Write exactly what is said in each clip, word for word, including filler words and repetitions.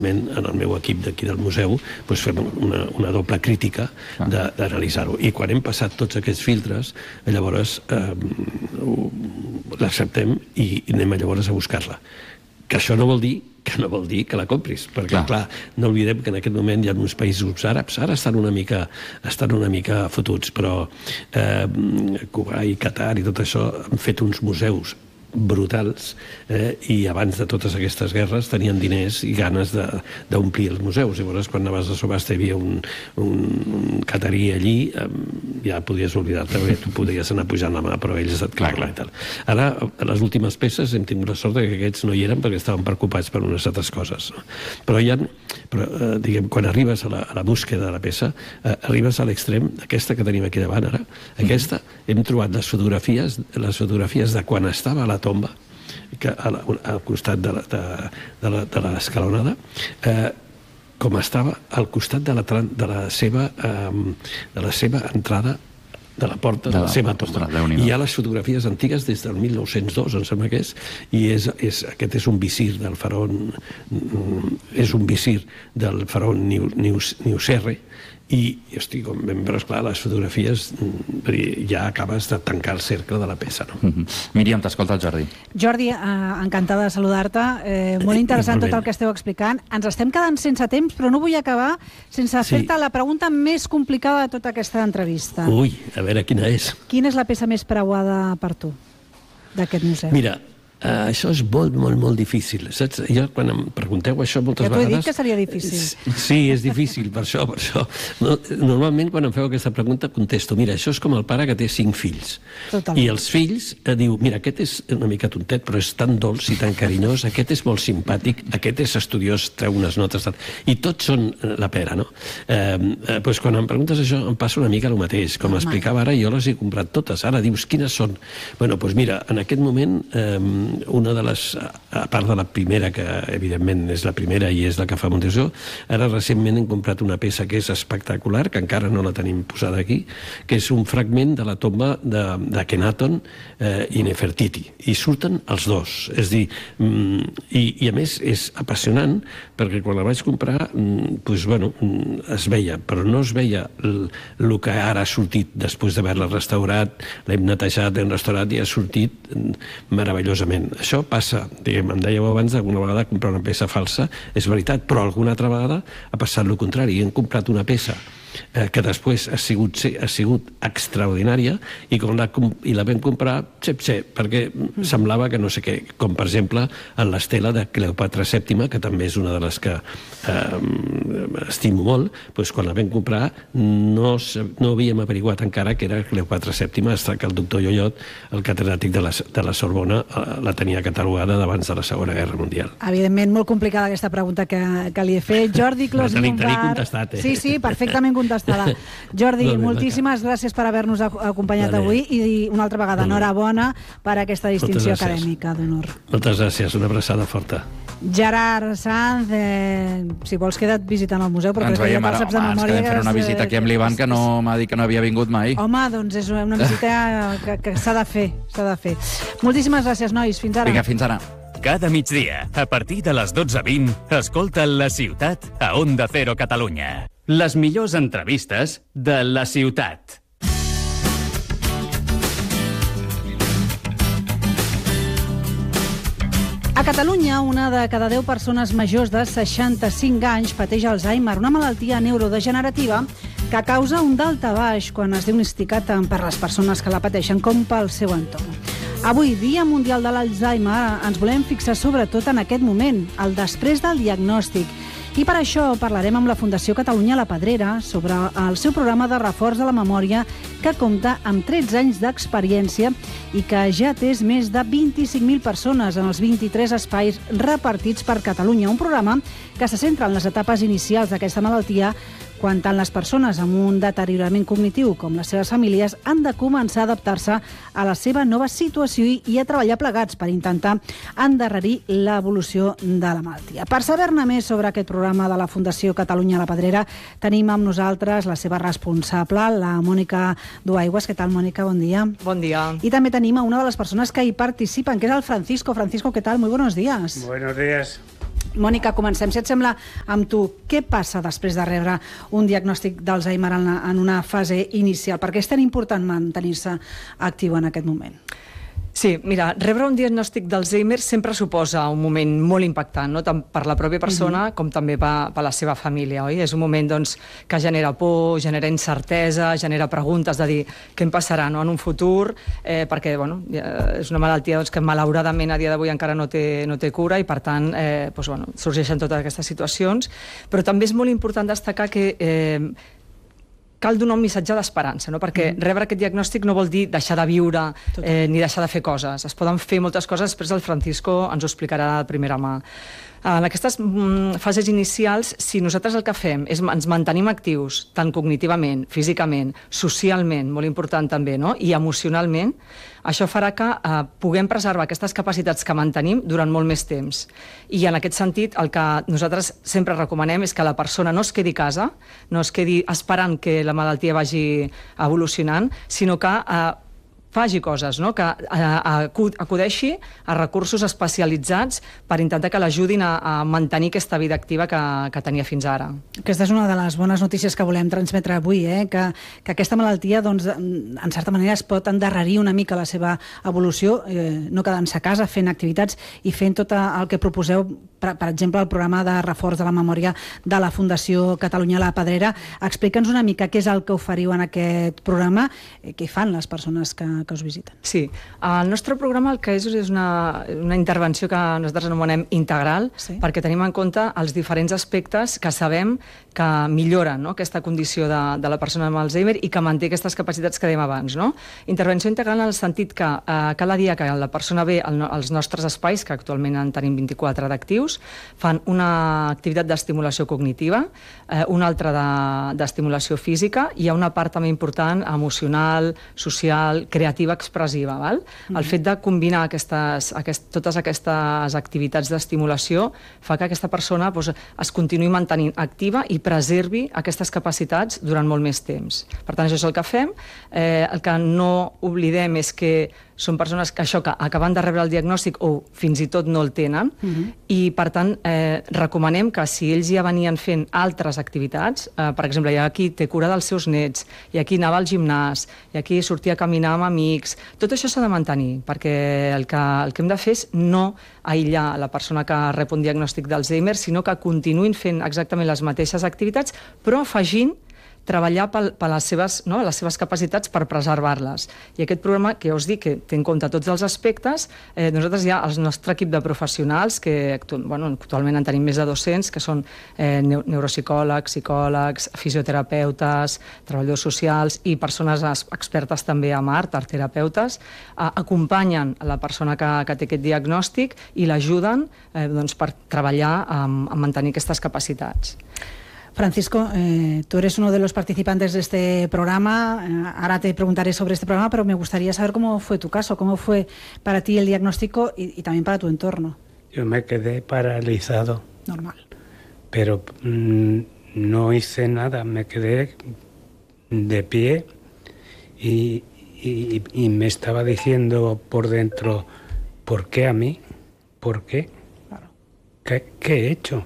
en el meu equip d'aquí del museu doncs fem una, una doble crítica d'analitzar-ho. I quan hem passat tots aquests filtres, llavors eh, l'acceptem i anem llavors a buscar-la. Que això no vol dir que no vol dir que la compris, perquè, clar, clar no oblidem que en aquest moment hi ha uns països àrabs, ara estan una mica, estan una mica fotuts, però eh, Cuba i Qatar i tot això han fet uns museus brutals eh, i abans de totes aquestes guerres tenien diners i ganes d'omplir els museus. Llavors, quan anaves a subhasta hi havia un, un, un catarí allí, eh, ja podies oblidar-te, perquè tu podies anar pujant la mà, però ells et claven i tal. Ara, a les últimes peces hem tingut la sort que aquests no hi eren perquè estaven preocupats per unes altres coses. No? Però hi ha, però, eh, diguem, quan arribes a la, a la búsqueda de la peça, eh, arribes a l'extrem, aquesta que tenim aquí davant ara, aquesta, hem trobat les fotografies, les fotografies de quan estava a la tomba, que a la, al costat de la, de, de l'escalonada, eh, com estava al costat de la, de la, seva, eh, de la seva entrada, de la porta de, de la seva tomba. I hi ha les fotografies antigues des del mil nou-cents dos, em sembla que és, i és, és, aquest és un visir del faraó, és un visir del faraó Niuserre, i estic ben, però esclar, les fotografies ja acabes de tancar el cercle de la peça, no? Mm-hmm. Míriam, t'escolta el Jordi. Jordi, eh, encantada de saludar-te. Eh, molt interessant tot el que esteu explicant. Ens estem quedant sense temps, però no vull acabar sense sí. fer-te la pregunta més complicada de tota aquesta entrevista. Ui, a veure quina és. Quina és la peça més preuada per tu d'aquest museu? Mira, Uh, això és molt, molt, molt difícil. Saps? Jo, quan em pregunteu això moltes ja vegades... Ja t'ho he dit que seria difícil. Sí, és difícil, per això, per això. No, normalment, quan em feu aquesta pregunta, contesto, mira, això és com el pare que té cinc fills. Totalment. I els fills eh, diu, mira, aquest és una mica tontet, però és tan dolç i tan carinyós, aquest és molt simpàtic, aquest és estudiós, treu unes notes... Tal. I tots són la pera, no? Eh, eh, doncs quan em preguntes això, em passa una mica el mateix. Com oh, explicava ara, jo les he comprat totes. Ara dius, quines són? Bueno, doncs mira, en aquest moment... Eh, una de les, a part de la primera, que evidentment és la primera i és la que fa Montesó, ara recentment hem comprat una peça que és espectacular, que encara no la tenim posada aquí, que és un fragment de la tomba d'Akhenaton eh, i Nefertiti, i surten els dos, és dir, mm, i, i a més és apassionant, perquè quan la vaig comprar, mm, doncs, bueno, es veia, però no es veia el, el que ara ha sortit després d'haver-la restaurat, l'hem netejat, l'hem restaurat i ha sortit meravellosament. Això passa, diguem, em dèieu abans d'alguna vegada comprar una peça falsa, és veritat, però alguna altra vegada ha passat el contrari, hem comprat una peça eh, que després ha sigut, ha sigut extraordinària i, com la, i la vam comprar xep, xep, perquè semblava que no sé què, com per exemple en l'estela de Cleopatra sèptima, que també és una de les que eh, estimo molt, doncs quan la vam comprar no, no havíem averiguat encara que era Cleopatra sèptima, hasta que el doctor Llollot, el catedràtic de la, de la Sorbona, la tenia catalogada d'abans de la Segona Guerra Mundial. Evidentment, molt complicada aquesta pregunta que, que li he fet. Jordi Clos i Montbar... contestat, eh? Sí, sí, perfectament contestada. Jordi, no, moltíssimes gràcies per haver-nos acompanyat vale. avui i una altra vegada, vale. enhorabona per aquesta distinció acadèmica d'honor. Moltes gràcies, una abraçada forta. Gerard Sanz, eh, si vols queda't visitant el museu, però ens crec que ja ara, saps de home, memòria. Ens quedem fent una visita aquí amb l'Ivan, que no m'ha dit que no havia vingut mai. Home, doncs és una visita que, que s'ha de fer, s'ha de fer. Moltíssimes gràcies, nois. Fins ara. Vinga, fins ara. Cada migdia, a partir de les dotze vint, escolta La Ciutat a Onda Cero Catalunya. Les millors entrevistes de La Ciutat. A Catalunya, una de cada deu persones majors de seixanta-cinc anys pateix Alzheimer, una malaltia neurodegenerativa que causa un daltabaix quan es diagnostica tant per les persones que la pateixen com pel seu entorn. Avui, Dia Mundial de l'Alzheimer, ens volem fixar sobretot en aquest moment, el després del diagnòstic. I per això parlarem amb la Fundació Catalunya La Pedrera sobre el seu programa de reforç de la memòria que compta amb tretze anys d'experiència i que ja ha atès més de vint-i-cinc mil persones en els vint-i-tres espais repartits per Catalunya. Un programa que se centra en les etapes inicials d'aquesta malaltia, quan tant les persones amb un deteriorament cognitiu com les seves famílies han de començar a adaptar-se a la seva nova situació i a treballar plegats per intentar endarrerir l'evolució de la malaltia. Per saber-ne més sobre aquest programa de la Fundació Catalunya La Pedrera, tenim amb nosaltres la seva responsable, la Mònica Duaigües. Què tal, Mònica? Bon dia. Bon dia. I també tenim a una de les persones que hi participen, que és el Francisco. Francisco, ¿qué tal? Muy buenos días. Buenos días. Mònica, comencem, si et sembla, amb tu. Què passa després de rebre un diagnòstic d'Alzheimer en, en una fase inicial? Per què és tan important mantenir-se actiu en aquest moment? Sí, mira, rebre un diagnòstic d'Alzheimer sempre suposa un moment molt impactant, no? Tant per la pròpia persona uh-huh. com també per, per la seva família, oi? És un moment doncs, que genera por, genera incertesa, genera preguntes de dir què em passarà, no? En un futur, eh, perquè bueno, és una malaltia doncs, que malauradament a dia d'avui encara no té, no té cura i per tant eh, doncs, bueno, sorgeixen totes aquestes situacions, però també és molt important destacar que eh, cal donar un missatge d'esperança, no? Perquè mm. rebre aquest diagnòstic no vol dir deixar de viure eh, ni deixar de fer coses. Es poden fer moltes coses, després el Francisco ens ho explicarà de primera mà. En aquestes mm, fases inicials, si nosaltres el que fem és ens mantenim actius, tant cognitivament, físicament, socialment, molt important també, no? I emocionalment, això farà que eh, puguem preservar aquestes capacitats que mantenim durant molt més temps. I en aquest sentit, el que nosaltres sempre recomanem és que la persona no es quedi a casa, no es quedi esperant que la malaltia vagi evolucionant, sinó que eh, faci coses, no? Que acudeixi a recursos especialitzats per intentar que l'ajudin a, a mantenir aquesta vida activa que, que tenia fins ara. Aquesta és una de les bones notícies que volem transmetre avui, eh? que, que aquesta malaltia, doncs, en certa manera, es pot endarrerir una mica la seva evolució, eh, no quedant-se a casa, fent activitats i fent tot el que proposeu, per, per exemple, el programa de reforç de la memòria de la Fundació Catalunya La Pedrera. Explica'ns una mica què és el que oferiu en aquest programa, eh, què fan les persones que que us visiten. Sí, el nostre programa el que és és una, una intervenció que nosaltres anomenem integral, sí. perquè tenim en compte els diferents aspectes que sabem que milloren, no? aquesta condició de, de la persona amb Alzheimer i que manté aquestes capacitats que dèiem abans. No? Intervenció integral en el sentit que eh, cada dia que la persona ve al, als nostres espais, que actualment en tenim vint-i-quatre d'actius, fan una activitat d'estimulació cognitiva, eh, una altra d'estimulació de, física, i hi ha una part també important emocional, social, creativa, expressiva. Val? Mm-hmm. El fet de combinar aquestes, aquest, totes aquestes activitats d'estimulació fa que aquesta persona doncs, es continuï mantenint activa i preservi aquestes capacitats durant molt més temps. Per tant, això és el que fem. Eh, el que no oblidem és que són persones que això que acaben de rebre el diagnòstic o fins i tot no el tenen, uh-huh. i per tant eh, recomanem que si ells ja venien fent altres activitats, eh, per exemple, hi ha qui té cura dels seus nets, hi ha qui anava al gimnàs, hi ha qui sortia a caminar amb amics, tot això s'ha de mantenir, perquè el que, el que hem de fer és no aïllar la persona que rep un diagnòstic d'Alzheimer, sinó que continuïn fent exactament les mateixes activitats, però afegint treballar per, per les, seves, no, les seves capacitats per preservar-les. I aquest programa, que ja us dic que té en compte tots els aspectes, eh, nosaltres hi ha el nostre equip de professionals, que actu bueno, actualment en tenim més de dos-cents, que són eh, neuropsicòlegs, psicòlegs, fisioterapeutes, treballadors socials i persones expertes també en art, artterapeutes, eh, acompanyen la persona que, que té aquest diagnòstic i l'ajuden eh, doncs, per treballar a, a mantenir aquestes capacitats. Francisco, eh, tú eres uno de los participantes de este programa. Eh, ahora te preguntaré sobre este programa, pero me gustaría saber cómo fue tu caso, cómo fue para ti el diagnóstico y, y también para tu entorno. Yo me quedé paralizado. Normal. Pero mmm, no hice nada, me quedé de pie y, y, y me estaba diciendo por dentro, ¿por qué a mí? ¿Por qué? Claro. ¿Qué, qué he hecho?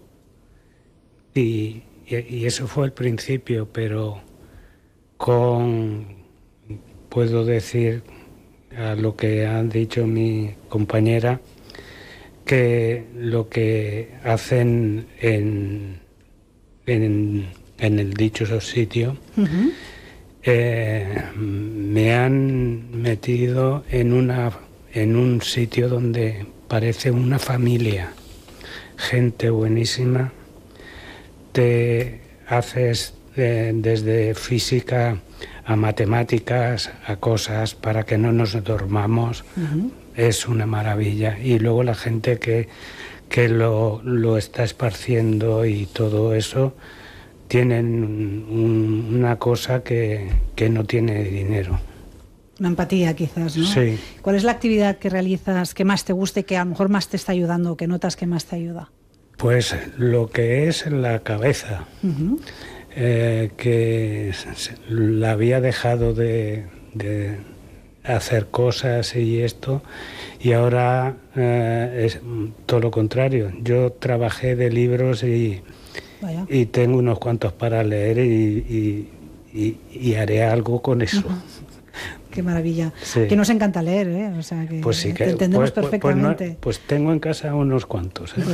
Y, y eso fue el principio, pero con, puedo decir a lo que ha dicho mi compañera, que lo que hacen en, en, en el dicho sitio, uh-huh. eh, me han metido en, una, en un sitio donde parece una familia, gente buenísima. Te haces eh, desde física a matemáticas, a cosas para que no nos dormamos. Uh-huh. Es una maravilla. Y luego la gente que, que lo, lo está esparciendo y todo eso, tienen un, una cosa que, que no tiene dinero. Una empatía quizás, ¿no? Sí. ¿Cuál es la actividad que realizas que más te guste, que a lo mejor más te está ayudando, que notas que más te ayuda? Pues lo que es la cabeza, uh-huh. eh, que la había dejado de, de hacer cosas y esto, y ahora eh, es todo lo contrario. Yo trabajé de libros y, y tengo unos cuantos para leer y, y, y, y haré algo con eso. Uh-huh. Qué maravilla. Sí. Que nos encanta leer, ¿eh? O sea, que, pues sí, que te entendemos pues, perfectamente. Pues, no, pues tengo en casa unos cuantos, ¿eh?